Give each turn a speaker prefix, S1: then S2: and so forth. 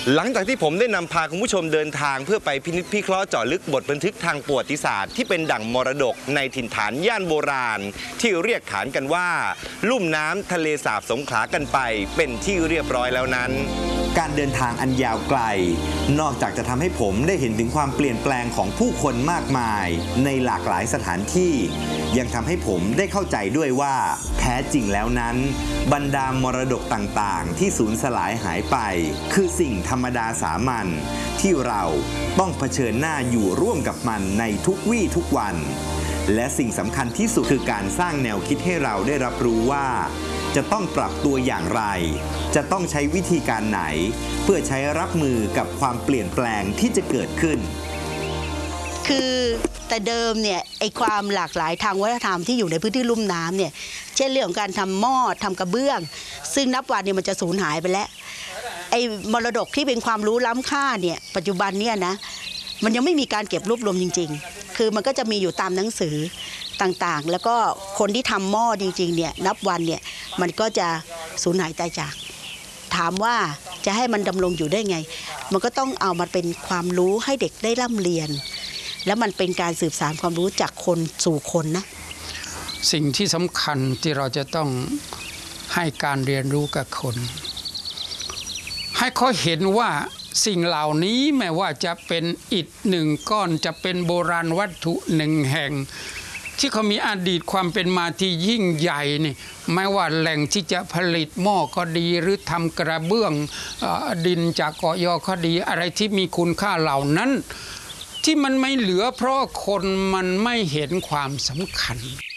S1: หลังจากที่ผมได้นำพาคุณผู้ชมเดินทางเพื่อไปพินิจพิเคราะห์เจาะลึกบทบันทึกทางประวัติศาสตร์ที่เป็นดั่งมรดกในถิ่นฐานย่านโบราณที่เรียกขานกันว่าลุ่มน้ำทะเลสาบสงขลากันไปเป็นที่เรียบร้อยแล้วนั้นการเดินทางอันยาวไกลนอกจากจะทำให้ผมได้เห็นถึงความเปลี่ยนแปลงของผู้คนมากมายในหลากหลายสถานที่ยังทำให้ผมได้เข้าใจด้วยว่าแท้จริงแล้วนั้นบรรดามรดกต่างๆที่สูญสลายหายไปคือสิ่งธรรมดาสามัญที่เราต้องเผชิญหน้าอยู่ร่วมกับมันในทุกวี่ทุกวันและสิ่งสำคัญที่สุดคือการสร้างแนวคิดให้เราได้รับรู้ว่าจะต้องปรับตัวอย่างไรจะต้องใช้วิธีการไหนเพื่อใช้รับมือกับความเปลี่ยนแปลงที่จะเกิดขึ้น
S2: คือแต่เดิมเนี่ยไอ้ความหลากหลายทางวัฒนธรรมที่อยู่ในพื้นที่ลุ่มน้ำเนี่ยเช่นเรื่องของการทำหม้อทำกระเบื้องซึ่งนับวันเนี่ยมันจะสูญหายไปแล้วไอ้มรดกที่เป็นความรู้ล้ำค่าเนี่ยปัจจุบันเนี่ยนะมันยังไม่มีการเก็บรวบรวมจริงๆคือมันก็จะมีอยู่ตามหนังสือต่างๆแล้วก็คนที่ทำหม้อจริงๆเนี่ยนับวันเนี่ยมันก็จะสูญหายตายจากถามว่าจะให้มันดำรงอยู่ได้ไงมันก็ต้องเอามาเป็นความรู้ให้เด็กได้ร่ำเรียนแล้วมันเป็นการสืบสานความรู้จากคนสู่คนนะ
S3: สิ่งที่สำคัญที่เราจะต้องให้การเรียนรู้กับคนให้เขาเห็นว่าสิ่งเหล่านี้แม้ว่าจะเป็นอิฐหนึ่งก้อนจะเป็นโบราณวัตถุหนึ่งแห่งที่เขามีอดีตความเป็นมาที่ยิ่งใหญ่นี่ไม่ว่าแหล่งที่จะผลิตหม้อก็ดีหรือทำกระเบื้องดินจากเกาะยอก็ดีอะไรที่มีคุณค่าเหล่านั้นที่มันไม่เหลือเพราะคนมันไม่เห็นความสำคัญ